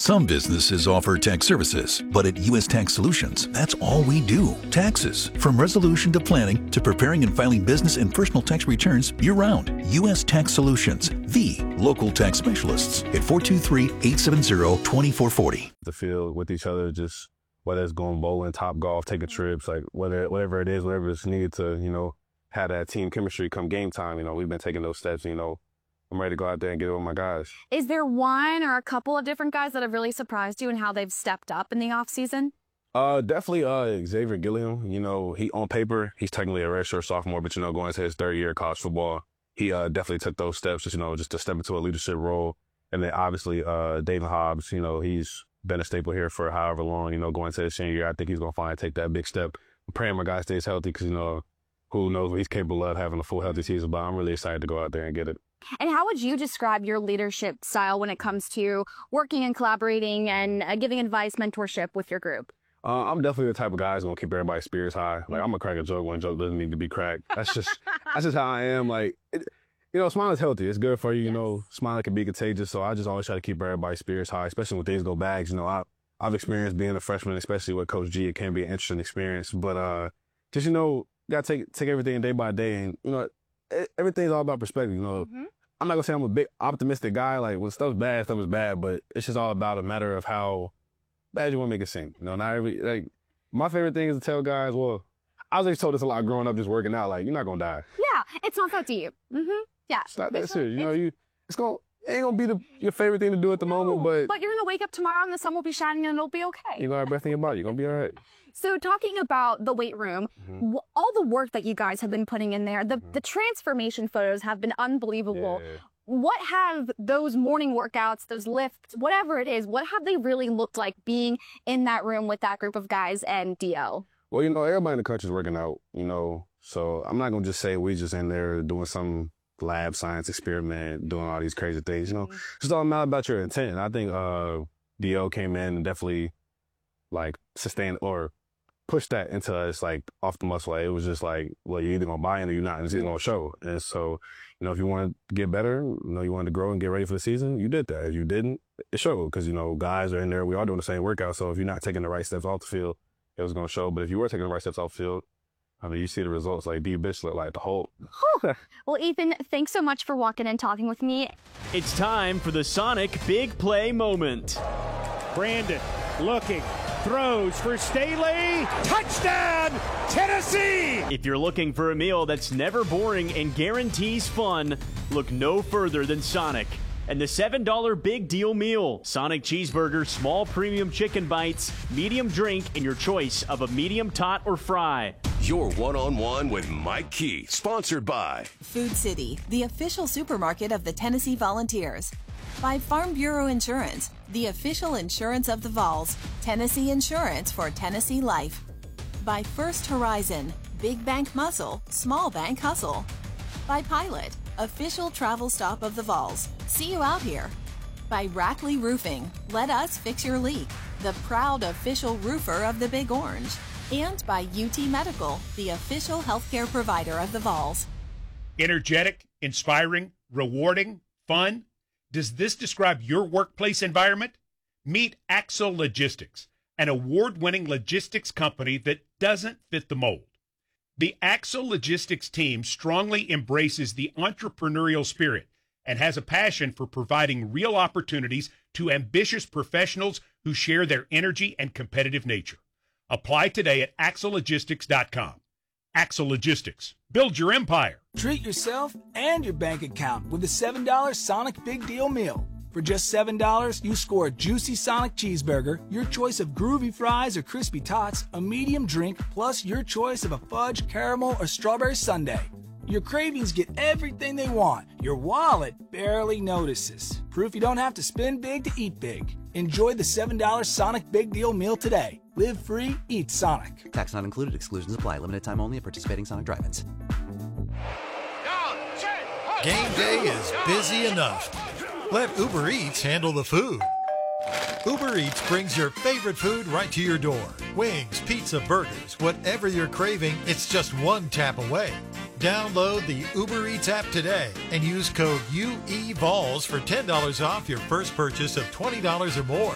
Some businesses offer tax services, but at U.S. Tax Solutions, that's all we do. Taxes. From resolution to planning to preparing and filing business and personal tax returns year-round. U.S. Tax Solutions, the local tax specialists at 423-870-2440. The field with each other, just whether it's going bowling, top golf, taking trips, like whatever it is, whatever it's needed to, have that team chemistry come game time. We've been taking those steps, I'm ready to go out there and get it with my guys. Is there one or a couple of different guys that have really surprised you in how they've stepped up in the offseason? Definitely Xavier Gilliam. He on paper, he's technically a redshirt sophomore, but, going into his third year of college football, he definitely took those steps, just to step into a leadership role. And then obviously David Hobbs, he's been a staple here for however long, going into his senior year. I think he's going to finally take that big step. I'm praying my guy stays healthy because, who knows what he's capable of having a full healthy season, but I'm really excited to go out there and get it. And how would you describe your leadership style when it comes to working and collaborating and giving advice, mentorship with your group? I'm definitely the type of guy who's going to keep everybody's spirits high. Like, I'm going to crack a joke when a joke doesn't need to be cracked. That's just how I am. Like, smiling's healthy. It's good for you. Yes. Smiling can be contagious. So I just always try to keep everybody's spirits high, especially when things go bad. I've experienced being a freshman, especially with Coach G. It can be an interesting experience. But just, got to take everything day by day. And, everything's all about perspective. Mm-hmm. I'm not going to say I'm a big optimistic guy. Like, when stuff is bad. But it's just all about a matter of how bad you want to make it seem. My favorite thing is to tell guys, well, I was always told this a lot growing up, just working out. Like, you're not going to die. Yeah, it's not that deep. Mm-hmm. Yeah. It's not that serious. It ain't going to be your favorite thing to do at the moment, but you're going to wake up tomorrow and the sun will be shining and it'll be okay. You're going to have everything about it. You're going to be all right. So talking about the weight room, all the work that you guys have been putting in there, the transformation photos have been unbelievable. Yeah. What have those morning workouts, those lifts, whatever it is, what have they really looked like being in that room with that group of guys and Dio? Well, everybody in the country is working out, so I'm not going to just say we just in there doing some lab science experiment, doing all these crazy things, It's just all about your intent. And I think Dio came in and definitely, sustained or pushed that into us, off the muscle. It was just well, you're either going to buy in or you're not, and it's either going to show. And so, if you want to get better, you wanted to grow and get ready for the season, you did that. If you didn't, it showed because, guys are in there. We are doing the same workout. So if you're not taking the right steps off the field, it was going to show. But if you were taking the right steps off the field, you see the results. D bitch look like the Hulk. Well, Ethan, thanks so much for walking and talking with me. It's time for the Sonic Big Play moment. Brandon looking, throws for Staley. Touchdown, Tennessee! If you're looking for a meal that's never boring and guarantees fun, look no further than Sonic. And the $7 Big Deal Meal. Sonic Cheeseburger, small premium chicken bites, medium drink, and your choice of a medium tot or fry. Your one-on-one with Mike Key, sponsored by Food City, the official supermarket of the Tennessee Volunteers. By Farm Bureau Insurance, the official insurance of the Vols. Tennessee Insurance for Tennessee Life. By First Horizon, big bank muscle, small bank hustle. By Pilot, official travel stop of the Vols. See you out here. By Rackley Roofing, let us fix your leak. The proud official roofer of the Big Orange. And by UT Medical, the official healthcare provider of the Vols. Energetic, inspiring, rewarding, fun. Does this describe your workplace environment? Meet Axel Logistics, an award-winning logistics company that doesn't fit the mold. The Axel Logistics team strongly embraces the entrepreneurial spirit and has a passion for providing real opportunities to ambitious professionals who share their energy and competitive nature. Apply today at axellogistics.com. Axel Logistics. Build your empire. Treat yourself and your bank account with the $7 Sonic Big Deal Meal. For just $7, you score a juicy Sonic cheeseburger, your choice of groovy fries or crispy tots, a medium drink, plus your choice of a fudge, caramel, or strawberry sundae. Your cravings get everything they want. Your wallet barely notices. Proof you don't have to spend big to eat big. Enjoy the $7 Sonic Big Deal Meal today. Live free, eat Sonic. Tax not included. Exclusions apply. Limited time only at participating Sonic drive-ins. Game day is busy enough. Let Uber Eats handle the food. Uber Eats brings your favorite food right to your door. Wings, pizza, burgers, whatever you're craving, it's just one tap away. Download the Uber Eats app today and use code UEVOLS for $10 off your first purchase of $20 or more.